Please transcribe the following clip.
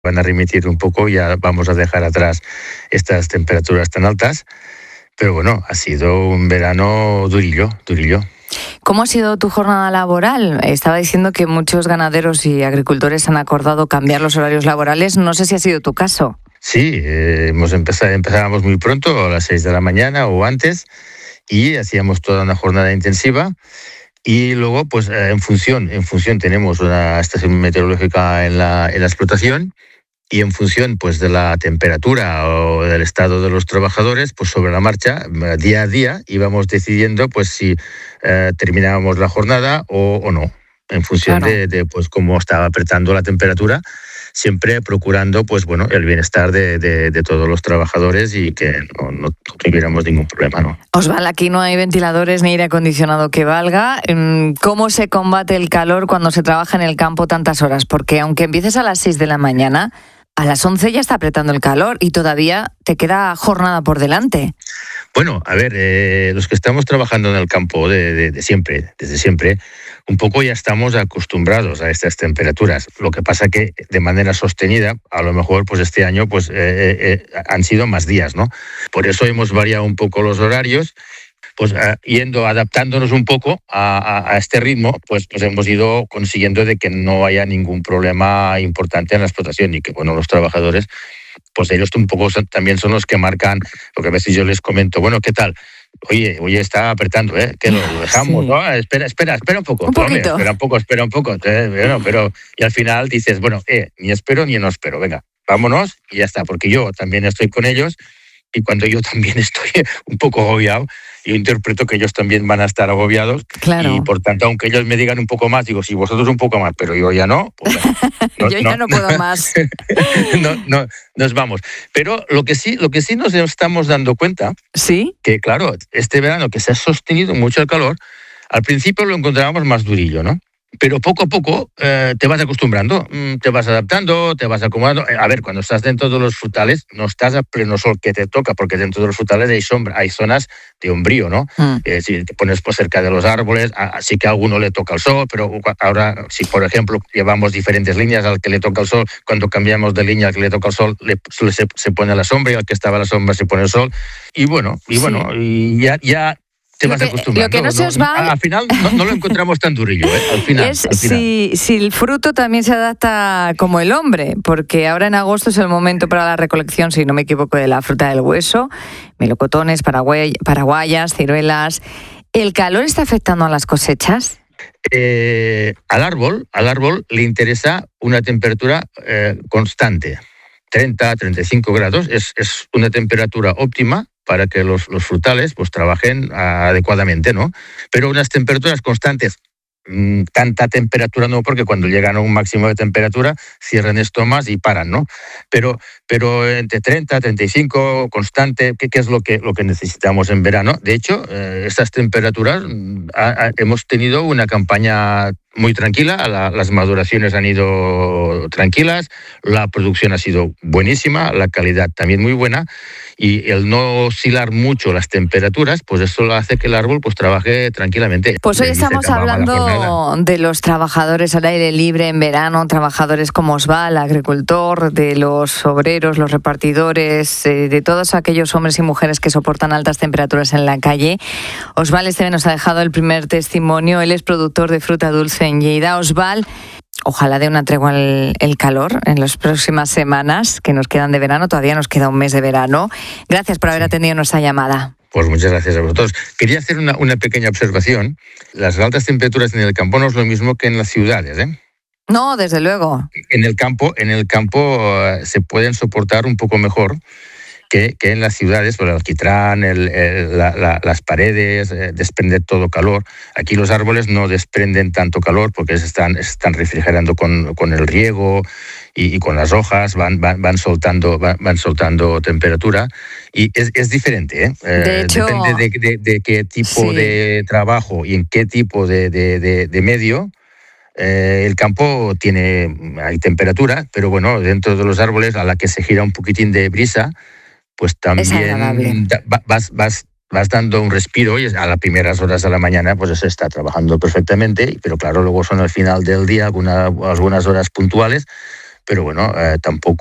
van a remitir un poco, ya vamos a dejar atrás estas temperaturas tan altas. Pero bueno, ha sido un verano durillo. ¿Cómo ha sido tu jornada laboral? Estaba diciendo que muchos ganaderos y agricultores han acordado cambiar los horarios laborales. No sé si ha sido tu caso. Sí, empezábamos muy pronto, a las 6 de la mañana o antes, y hacíamos toda una jornada intensiva. Y luego, pues en función tenemos una estación meteorológica en la explotación, y en función pues de la temperatura o del estado de los trabajadores, pues sobre la marcha, día a día, íbamos decidiendo pues si terminábamos la jornada o no, en función de pues cómo estaba apretando la temperatura, siempre procurando pues bueno el bienestar de todos los trabajadores y que no tuviéramos ningún problema, ¿no? Osval, aquí no hay ventiladores ni aire acondicionado que valga. ¿Cómo se combate el calor cuando se trabaja en el campo tantas horas? Porque aunque empieces a las 6 de la mañana, a las 11 ya está apretando el calor y todavía te queda jornada por delante. Bueno, a ver, los que estamos trabajando en el campo desde siempre, un poco ya estamos acostumbrados a estas temperaturas. Lo que pasa que de manera sostenida, a lo mejor pues este año pues han sido más días, ¿no? Por eso hemos variado un poco los horarios. Pues adaptándonos un poco a este ritmo, pues hemos ido consiguiendo de que no haya ningún problema importante en la explotación y que bueno, los trabajadores, pues ellos un poco también son los que marcan, porque a veces yo les comento, bueno, ¿qué tal? Oye, está apretando, que lo dejamos, sí. ¿No? Espera un poco. Un poquito. Espera un poco. Pero y al final dices, bueno, ni espero ni no espero, venga, vámonos y ya está, porque yo también estoy con ellos y cuando yo también estoy un poco agobiado, yo interpreto que ellos también van a estar agobiados. Claro. Y por tanto, aunque ellos me digan un poco más, digo, si vosotros un poco más, pero yo ya no. Pues, ya no puedo más. no, nos vamos. Pero lo que sí nos estamos dando cuenta, ¿sí? Que claro, este verano que se ha sostenido mucho el calor, al principio lo encontrábamos más durillo, ¿no? Pero poco a poco te vas acostumbrando, te vas adaptando, te vas acomodando. A ver, cuando estás dentro de los frutales, no estás a pleno sol que te toca, porque dentro de los frutales hay sombra, hay zonas de umbrío, ¿no? Si te pones por cerca de los árboles, así que a alguno le toca el sol, pero ahora, si por ejemplo llevamos diferentes líneas, al que le toca el sol, cuando cambiamos de línea al que le toca el sol, se pone la sombra, y al que estaba la sombra se pone el sol. Y ya te vas acostumbrando. Lo que no se os va... Al final no lo encontramos tan durillo, Al final. Si el fruto también se adapta como el hombre, porque ahora en agosto es el momento para la recolección, si no me equivoco, de la fruta del hueso, melocotones, paraguayas, ciruelas. ¿El calor está afectando a las cosechas? Al árbol le interesa una temperatura constante. 30, 35 grados es una temperatura óptima para que los frutales pues trabajen adecuadamente, ¿no? Pero unas temperaturas constantes, tanta temperatura no, porque cuando llegan a un máximo de temperatura cierran estomas y paran, ¿no? Pero entre 30, 35, constante, ¿qué es lo que necesitamos en verano? De hecho, estas temperaturas hemos tenido una campaña muy tranquila, las maduraciones han ido tranquilas, la producción ha sido buenísima, la calidad también muy buena, y el no oscilar mucho las temperaturas, pues eso hace que el árbol pues trabaje tranquilamente. Pues hoy estamos hablando de los trabajadores al aire libre en verano, trabajadores como Osval, agricultor, de los obreros, los repartidores, de todos aquellos hombres y mujeres que soportan altas temperaturas en la calle. Osval Esteve nos ha dejado el primer testimonio. Él es productor de fruta dulce en Lleida. Osval, ojalá dé una tregua el calor en las próximas semanas que nos quedan de verano. Todavía nos queda un mes de verano. Gracias por haber atendido nuestra llamada. Pues muchas gracias a vosotros. Quería hacer una pequeña observación. Las altas temperaturas en el campo no es lo mismo que en las ciudades, No, desde luego. En el campo se pueden soportar un poco mejor que en las ciudades, por el alquitrán, las paredes, desprender todo calor. Aquí los árboles no desprenden tanto calor porque se están refrigerando con el riego y con las hojas, van soltando temperatura, y es diferente, De hecho, depende de qué tipo de trabajo y en qué tipo de medio. El campo hay temperatura, pero bueno, dentro de los árboles, a la que se gira un poquitín de brisa, pues también vas dando un respiro, y a las primeras horas de la mañana pues se está trabajando perfectamente, pero claro, luego son al final del día algunas horas puntuales, pero bueno, tampoco